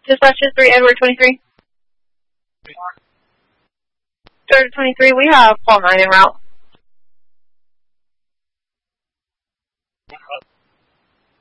Dispatch 3, Edward 23. Georgia 23, we have call 9 en route.